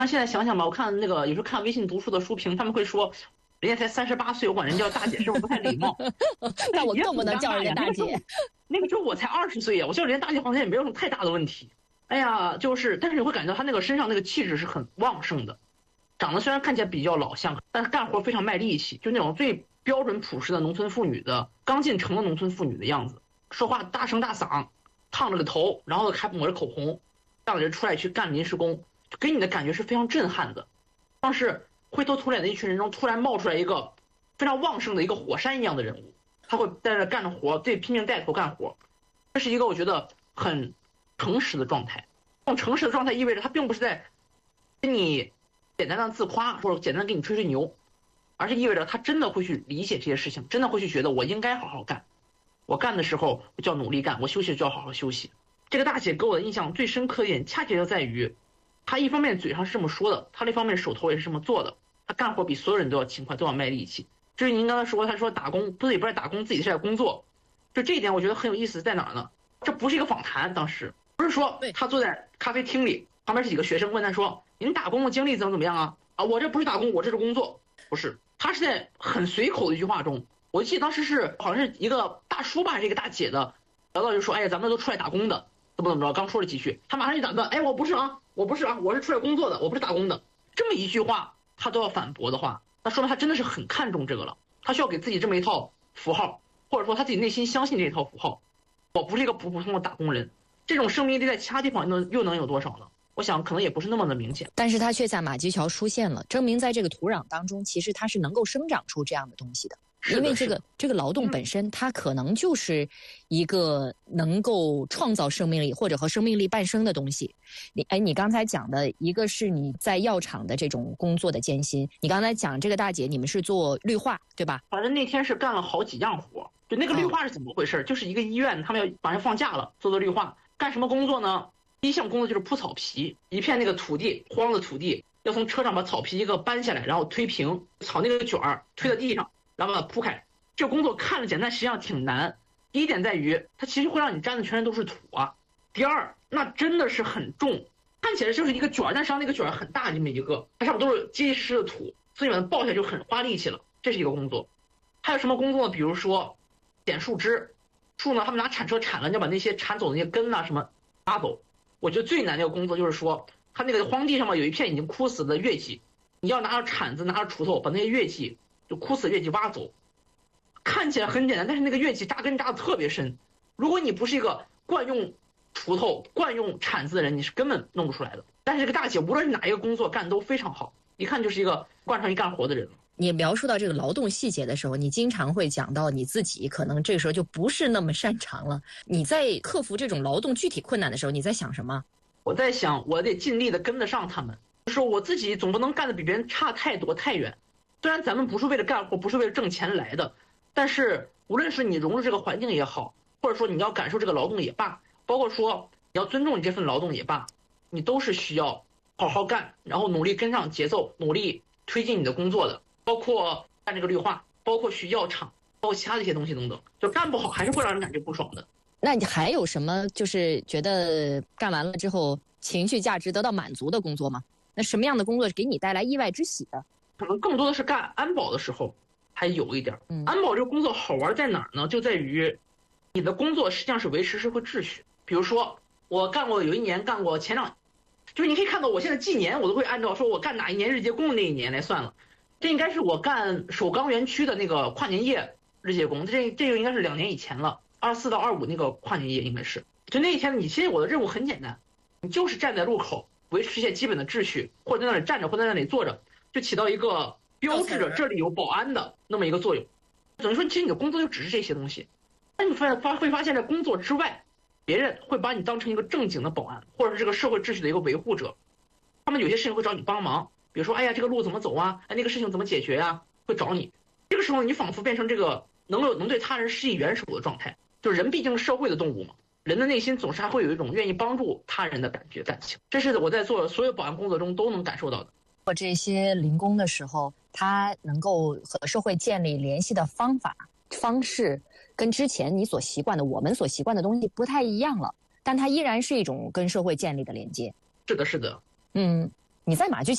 那现在想想吧，我看那个有时候看微信读书的书评，他们会说，人家才38岁，我管人叫大姐是不是不太礼貌？ 那我更不能叫人家大姐。 那个时候我才20岁呀，我叫人家大姐好像也没有什么太大的问题。哎呀，就是，但是你会感觉到她那个身上那个气质是很旺盛的，长得虽然看起来比较老相，但是干活非常卖力气，就那种最标准朴实的农村妇女的刚进城的农村妇女的样子，说话大声大嗓，烫着个头，然后还抹着口红，这样的人出来去干临时工，给你的感觉是非常震撼的，像是灰头土脸的一群人中突然冒出来一个非常旺盛的一个火山一样的人物，他会在这干着活，对，拼命带头干活，这是一个我觉得很诚实的状态。这种诚实的状态意味着他并不是在跟你简单的自夸或者简单给你吹吹牛，而是意味着他真的会去理解这些事情，真的会去觉得我应该好好干，我干的时候就要努力干，我休息就要好好休息。这个大姐给我的印象最深刻一点，恰恰就在于她一方面嘴上是这么说的，她另一方面手头也是这么做的，她干活比所有人都要勤快，都要卖力气。至于您刚才说，她说打工不是也不是打工，自己是在工作，就这一点我觉得很有意思，在哪儿呢？这不是一个访谈，当时不是说他坐在咖啡厅里，旁边是几个学生问他说：“您打工的经历怎么样啊？”啊，我这不是打工，我这是工作，不是。他是在很随口的一句话中，我记得当时是好像是一个大叔吧，还是一个大姐的，聊到就说：“哎呀，咱们都出来打工的，怎么着？”刚说了几句，他马上就打断：“哎，我不是啊，我不是啊，我是出来工作的，我不是打工的。”这么一句话，他都要反驳的话，那说明他真的是很看重这个了。他需要给自己这么一套符号，或者说他自己内心相信这一套符号。我不是一个普通的打工人，这种生命力在其他地方又能有多少呢？我想可能也不是那么的明显， 但是它却在马驹桥出现了，证明在这个土壤当中，其实它是能够生长出这样的东西的。因为这个劳动本身，它可能就是一个能够创造生命力或者和生命力伴生的东西。你刚才讲的一个是你在药厂的这种工作的艰辛，你刚才讲这个大姐你们是做绿化对吧？ 反正那天是干了好几样活，就那个绿化是怎么回事？就是一个医院他们要马上放假了，做绿化，干什么工作呢？第一项工作就是铺草皮，一片那个土地荒的土地，要从车上把草皮一个搬下来，然后推平，草那个卷儿推到地上。然后把它铺开，这个工作看着简单，实际上挺难。第一点在于，它其实会让你沾的全身都是土啊。第二，那真的是很重，看起来就是一个卷，但实际上那个卷很大，这么一个，它上面都是结结实实的土，所以把它抱下来就很花力气了。这是一个工作。还有什么工作呢？比如说剪树枝，树呢，他们拿铲车铲了，你要把那些铲走的那些根呐什么拉走。我觉得最难的一个工作就是说，它那个荒地上面有一片已经枯死的月季，你要拿着铲子，拿着锄头把那些月季。就枯死的月季挖走，看起来很简单，但是那个月季扎根扎的特别深。如果你不是一个惯用锄头、惯用铲子的人，你是根本弄不出来的。但是这个大姐无论是哪一个工作干都非常好，一看就是一个惯上一干活的人。 你描述到这个劳动细节的时候，你经常会讲到你自己可能这个时候就不是那么擅长了。你在克服这种劳动具体困难的时候，你在想什么？ 我在想，我得尽力的跟得上他们，就是我自己总不能干得比别人差太多太远。虽然咱们不是为了干活，不是为了挣钱来的，但是无论是你融入这个环境也好，或者说你要感受这个劳动也罢，包括说你要尊重你这份劳动也罢，你都是需要好好干，然后努力跟上节奏，努力推进你的工作的。包括干这个绿化，包括去药厂，包括其他的一些东西等等，就干不好还是会让人感觉不爽的。 那你还有什么就是觉得干完了之后情绪价值得到满足的工作吗？那什么样的工作是给你带来意外之喜的？ 可能更多的是干安保的时候还有一点。安保这个工作好玩在哪儿呢？就在于你的工作实际上是维持社会秩序。比如说我有一年干过就是你可以看到我现在记年我都会按照说我干哪一年日结工的那一年来算了。这应该是我干首钢园区的那个跨年夜日结工，这个应该是2年以前了，24到25那个跨年夜应该是。就那一天其实我的任务很简单，你就是站在路口维持一些基本的秩序，或者在那里站着或者在那里坐着，就起到一个标志着这里有保安的那么一个作用。等于说其实你的工作就只是这些东西。但你会发现在工作之外，别人会把你当成一个正经的保安，或者是这个社会秩序的一个维护者。他们有些事情会找你帮忙，比如说哎呀这个路怎么走啊，哎那个事情怎么解决啊，会找你。这个时候你仿佛变成这个能对他人施以援手的状态。就是人毕竟是社会的动物嘛，人的内心总是还会有一种愿意帮助他人的感情。这是我在做所有保安工作中都能感受到的。 做这些零工的时候，他能够和社会建立联系的方式跟之前我们所习惯的东西不太一样了，但它依然是一种跟社会建立的连接。 是的。 你在马驹